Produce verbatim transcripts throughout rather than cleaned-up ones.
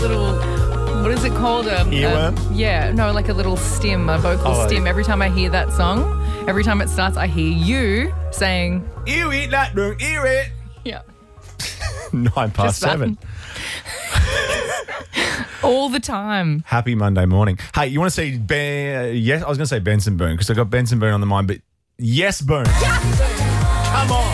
little, what is it called? Um, Earworm? Um, yeah, no, like a little stim, a vocal Oh, stim. Every time I hear that song, every time it starts, I hear you saying, "You eat that, don't eat it." yeah. Nine past Just that. seven. All the time. Happy Monday morning. Hey, you want to see Ben? Yes, I was going to say Benson Boone because I got Benson Boone on the mind, but yes, Boone. Come on.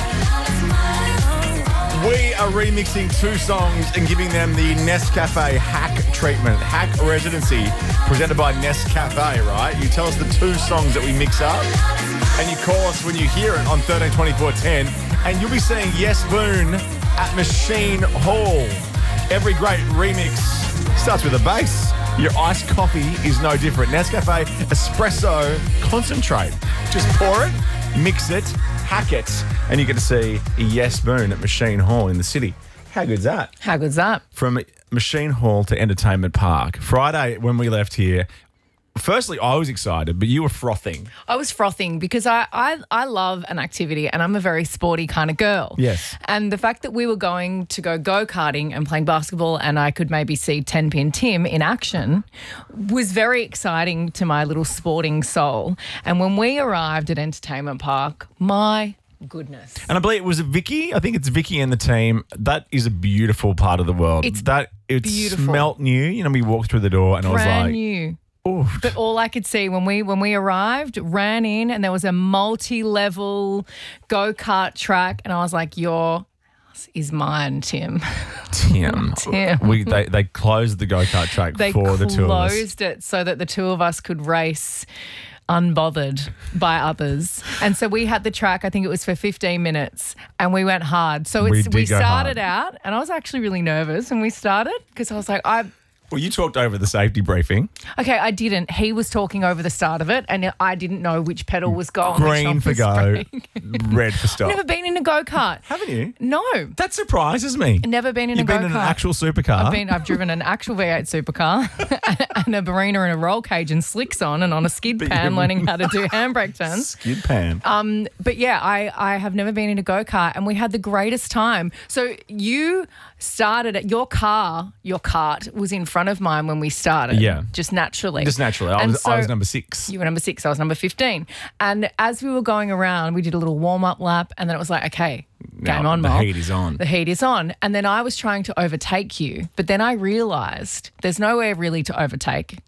We are remixing two songs and giving them the Nescafe hack treatment, hack residency, presented by Nescafe, right? You tell us the two songs that we mix up and you call us when you hear it on thirteen twenty-four ten, and you'll be saying Yes Boone at Machine Hall. Every great remix starts with a bass. Your iced coffee is no different. Nescafe Espresso Concentrate. Just pour it, mix it, hack it, and you get to see Yes Boone at Machine Hall in the city. How good's that? How good's that? From Machine Hall to Entertainment Park. Friday, when we left here, firstly, I was excited, but you were frothing. I was frothing because I, I, I love an activity and I'm a very sporty kind of girl. Yes. And the fact that we were going to go go-karting and playing basketball and I could maybe see ten-pin Tim in action was very exciting to my little sporting soul. And when we arrived at Entertainment Park, my goodness. And I believe it was Vicky. I think it's Vicky and the team. That is a beautiful part of the world. It's that it beautiful. smelt new. You know, we walked through the door and I was Brand like, new. oof. But all I could see when we when we arrived, ran in and there was a multi-level go-kart track and I was like, your house is mine, Tim. Tim. Tim. We, they, they closed the go-kart track They for the two of us. closed it so that the two of us could race unbothered by others. And so we had the track, I think it was for fifteen minutes, and we went hard. So We it's, did we go started hard. out, and I was actually really nervous when we started because I was like, I Well, you talked over the safety briefing. Okay, I didn't. He was talking over the start of it, and I didn't know which pedal was going. Green which for was go, spraying. red for stop. I've never been in a go-kart. Haven't you? No. That surprises me. Never been in You've a been go-kart. in an actual supercar. I've been. I've driven an actual V eight supercar and a Barina and a roll cage and slicks on and on a skid But pan you- learning how to do handbrake turns. Skid pan. Um, but yeah, I, I have never been in a go-kart and we had the greatest time. So you started at your car, your cart was in front of mine when we started. Yeah. Just naturally. Just naturally. I And was, I was so- number six. You were number six, I was number fifteen. And as we were going around, we did a little warm-up lap and then it was like, okay, game Now, on, the Mol. heat is on. The heat is on. And then I was trying to overtake you, but then I realised there's nowhere really to overtake.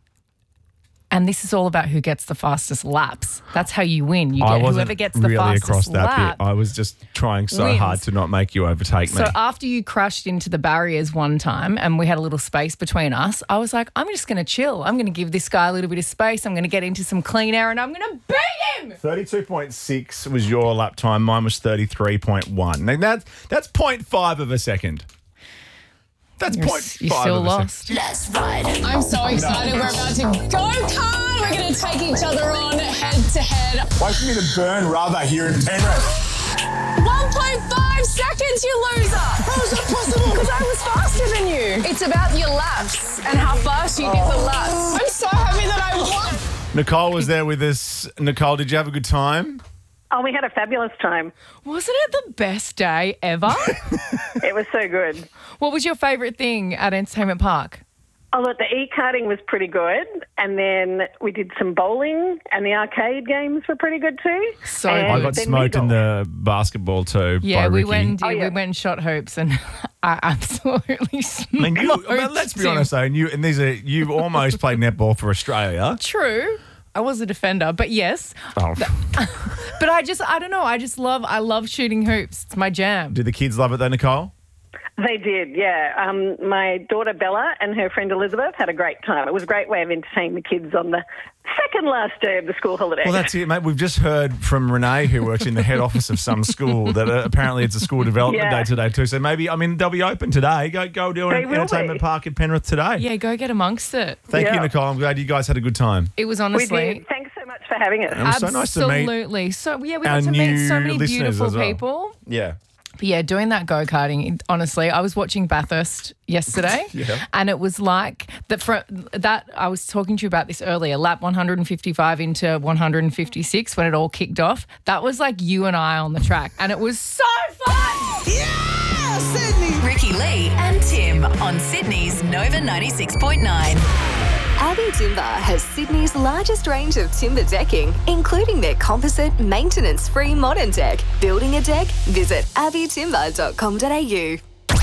And this is all about who gets the fastest laps. That's how you win. You I get wasn't whoever gets the really fastest across that lap. bit. I was just trying so wins. hard to not make you overtake So me. after you crashed into the barriers one time and we had a little space between us, I was like, I'm just going to chill. I'm going to give this guy a little bit of space. I'm going to get into some clean air and I'm going to beat him. thirty-two point six was your lap time. Mine was thirty-three point one. Now that's, that's zero point five of a second. That's You're, zero s- point you're five still of a lost. second. Let's ride. I'm so excited. We're about to go kart. We're going to take each other on head to head. Wait for me to burn rubber here in Penrith. one point five seconds, you loser. How is that possible? Because I was faster than you. It's about your laps and how fast you get the laps. I'm so happy that I won. Nicole was there with us. Nicole, did you have a good time? Oh, we had a fabulous time. Wasn't it the best day ever? It was so good. What was your favourite thing at Entertainment Park? Oh, look, the e-karting was pretty good. And then we did some bowling and the arcade games were pretty good too. So And I good. got then smoked in we the basketball too. Yeah, by we Ricky. went and did, Oh, yeah. we went and shot hoops and I absolutely smoked I mean, you, but let's be him. honest though, and you and these are you've almost played netball for Australia. True. I was a defender, but yes. Oh. But I just, I don't know. I just love, I love shooting hoops. It's my jam. Did the kids love it though, Nicole? They did, yeah. Um, my daughter Bella and her friend Elizabeth had a great time. It was a great way of entertaining the kids on the second last day of the school holiday. Well, that's it, mate. We've just heard from Renee, who works in the head office of some school, that uh, apparently it's a school development Yeah. day today too. So maybe, I mean, they'll be open today. Go go do They an will entertainment be. park in Penrith today. Yeah, go get amongst it. Thank you, Yeah. Nicole. I'm glad you guys had a good time. It was we honestly. did. Thanks so much for having us. It was so nice to meet Absolutely. So, yeah, we our got to meet so new many listeners beautiful as well. people. Yeah. But yeah, doing that go-karting, honestly, I was watching Bathurst yesterday Yeah. and it was like that for that I was talking to you about this earlier, lap one fifty-five into one fifty-six when it all kicked off. That was like you and I on the track and it was so fun. Yeah, Sydney. Ricky Jackie Lee and Tim on Sydney's Nova ninety-six point nine. Abbey Timber has Sydney's largest range of timber decking, including their composite, maintenance-free modern deck. Building a deck? Visit abbey timber dot com dot a u.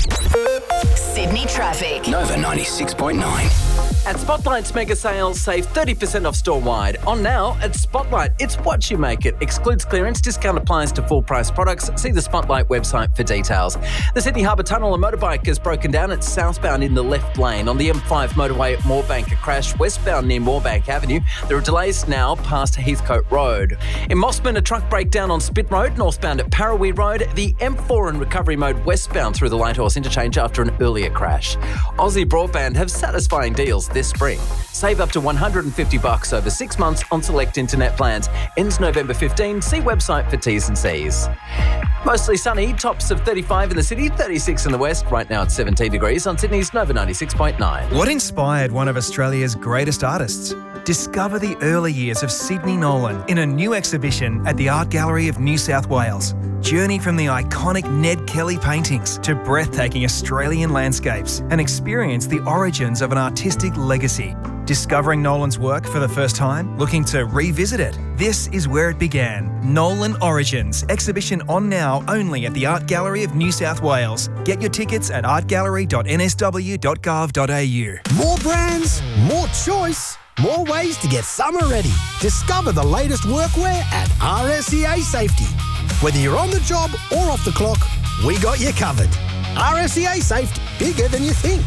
Sydney traffic. Nova ninety-six point nine. At Spotlight's mega sales, save thirty percent off store-wide. On now at Spotlight, it's what you make it. Excludes clearance, discount applies to full-price products. See the Spotlight website for details. The Sydney Harbour Tunnel, a motorbike has broken down. It's southbound in the left lane. On the M five motorway at Moorebank, a crash westbound near Moorebank Avenue. There are delays now past Heathcote Road. In Mossman, a truck breakdown on Spit Road, northbound at Parawee Road. The M four in recovery mode westbound through the Lighthorse interchange after an earlier crash. Aussie Broadband have satisfying deals this spring. Save up to one hundred fifty bucks over six months on select internet plans. Ends November fifteenth. See website for T's and C's. Mostly sunny, tops of thirty-five in the city, thirty-six in the west. Right now it's seventeen degrees on Sydney's Nova ninety-six point nine. What inspired one of Australia's greatest artists? Discover the early years of Sidney Nolan in a new exhibition at the Art Gallery of New South Wales. Journey from the iconic Ned Kelly paintings to breathtaking Australian landscapes and experience the origins of an artistic legacy. Discovering Nolan's work for the first time? Looking to revisit it? This is where it began. Nolan Origins, exhibition on now only at the Art Gallery of New South Wales. Get your tickets at art gallery dot n s w dot gov dot a u. More brands, more choice, more ways to get summer ready. Discover the latest workwear at R S E A Safety. Whether you're on the job or off the clock, we got you covered. R S E A Safety, bigger than you think.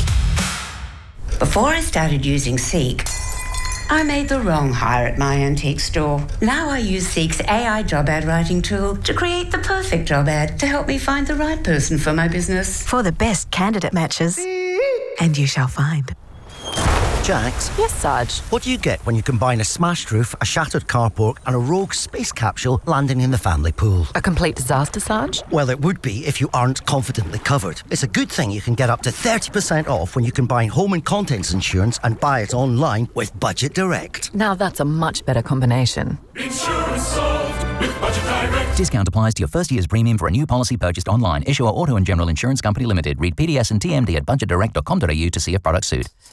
Before I started using Seek, I made the wrong hire at my antique store. Now I use Seek's A I job ad writing tool to create the perfect job ad to help me find the right person for my business. For the best candidate matches, and you shall find. Jax? Yes, Sarge? What do you get when you combine a smashed roof, a shattered carport and a rogue space capsule landing in the family pool? A complete disaster, Sarge? Well, it would be if you aren't confidently covered. It's a good thing you can get up to thirty percent off when you combine home and contents insurance and buy it online with Budget Direct. Now that's a much better combination. Insurance solved with Budget Direct. Discount applies to your first year's premium for a new policy purchased online. Issuer Auto and General Insurance Company Limited. Read P D S and T M D at budget direct dot com dot a u to see if products suit.